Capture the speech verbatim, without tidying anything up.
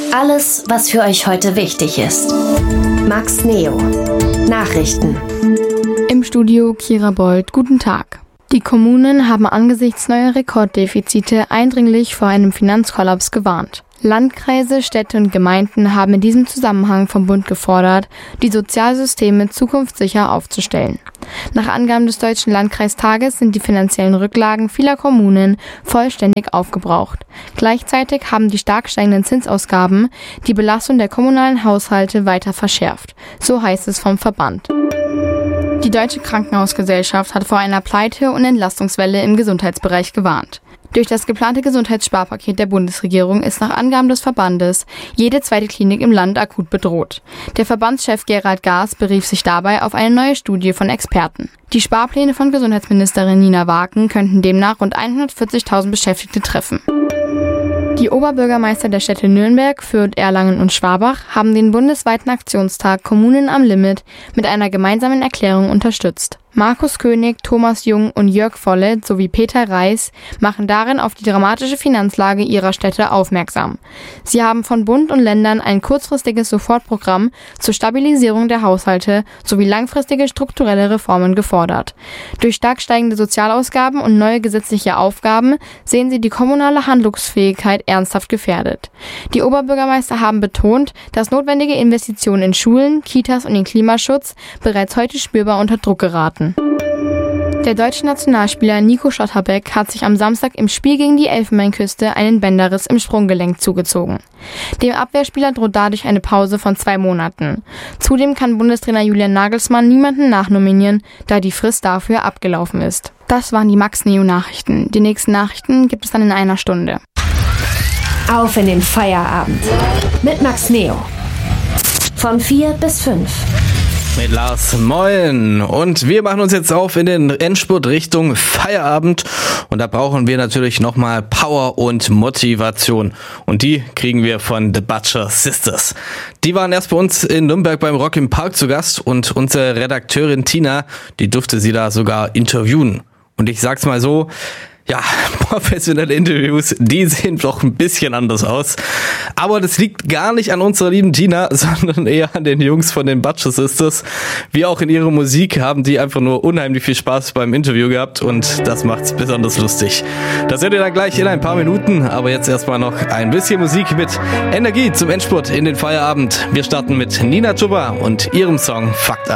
Alles, was für euch heute wichtig ist. Max Neo. Nachrichten. Im Studio Kira Bold. Guten Tag. Die Kommunen haben angesichts neuer Rekorddefizite eindringlich vor einem Finanzkollaps gewarnt. Landkreise, Städte und Gemeinden haben in diesem Zusammenhang vom Bund gefordert, die Sozialsysteme zukunftssicher aufzustellen. Nach Angaben des Deutschen Landkreistages sind die finanziellen Rücklagen vieler Kommunen vollständig aufgebraucht. Gleichzeitig haben die stark steigenden Zinsausgaben die Belastung der kommunalen Haushalte weiter verschärft. So heißt es vom Verband. Die Deutsche Krankenhausgesellschaft hat vor einer Pleite- und Entlastungswelle im Gesundheitsbereich gewarnt. Durch das geplante Gesundheitssparpaket der Bundesregierung ist nach Angaben des Verbandes jede zweite Klinik im Land akut bedroht. Der Verbandschef Gerald Gaas berief sich dabei auf eine neue Studie von Experten. Die Sparpläne von Gesundheitsministerin Nina Waken könnten demnach rund hundertvierzigtausend Beschäftigte treffen. Die Oberbürgermeister der Städte Nürnberg, Fürth, Erlangen und Schwabach haben den bundesweiten Aktionstag Kommunen am Limit mit einer gemeinsamen Erklärung unterstützt. Markus König, Thomas Jung und Jörg Volleth sowie Peter Reis machen darin auf die dramatische Finanzlage ihrer Städte aufmerksam. Sie haben von Bund und Ländern ein kurzfristiges Sofortprogramm zur Stabilisierung der Haushalte sowie langfristige strukturelle Reformen gefordert. Durch stark steigende Sozialausgaben und neue gesetzliche Aufgaben sehen sie die kommunale Handlungsfähigkeit ernsthaft gefährdet. Die Oberbürgermeister haben betont, dass notwendige Investitionen in Schulen, Kitas und den Klimaschutz bereits heute spürbar unter Druck geraten. Der deutsche Nationalspieler Nico Schlotterbeck hat sich am Samstag im Spiel gegen die Elfenbeinküste einen Bänderriss im Sprunggelenk zugezogen. Dem Abwehrspieler droht dadurch eine Pause von zwei Monaten. Zudem kann Bundestrainer Julian Nagelsmann niemanden nachnominieren, da die Frist dafür abgelaufen ist. Das waren die Max Neo Nachrichten. Die nächsten Nachrichten gibt es dann in einer Stunde. Auf in den Feierabend mit Max Neo. Von vier bis fünf. Mit Lars Moin. Und wir machen uns jetzt auf in den Endspurt Richtung Feierabend. Und da brauchen wir natürlich nochmal Power und Motivation. Und die kriegen wir von The Butcher Sisters. Die waren erst bei uns in Nürnberg beim Rock im Park zu Gast. Und unsere Redakteurin Tina, die durfte sie da sogar interviewen. Und ich sag's mal so, ja, professionelle Interviews, die sehen doch ein bisschen anders aus. Aber das liegt gar nicht an unserer lieben Tina, sondern eher an den Jungs von den Butcher Sisters. Wie auch in ihrer Musik haben die einfach nur unheimlich viel Spaß beim Interview gehabt und das macht's besonders lustig. Das hört ihr dann gleich in ein paar Minuten, aber jetzt erstmal noch ein bisschen Musik mit Energie zum Endspurt in den Feierabend. Wir starten mit Nina Chuba und ihrem Song Fucked Up.